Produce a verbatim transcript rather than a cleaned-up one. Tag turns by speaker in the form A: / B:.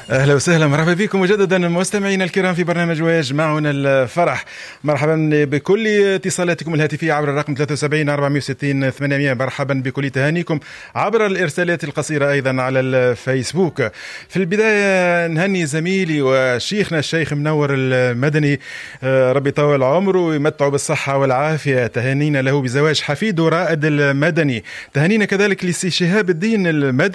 A: أهلا وسهلا، مرحبا بكم مجددا مستمعينا الكرام في برنامج ويجمعنا الفرح. مرحبا بكل اتصالاتكم الهاتفية عبر الرقم ثلاثة وسبعين أربعمائة وستين ثمانمائة. مرحبا بكل تهانيكم عبر الإرسالات القصيرة أيضا على الفيسبوك. في البداية نهني زميلي وشيخنا الشيخ منور المدني، ربي يطول عمره ويمتعه بالصحة والعافية. تهانينا له بزواج حفيده رائد المدني. تهانينا كذلك لسي شهاب الدين المدني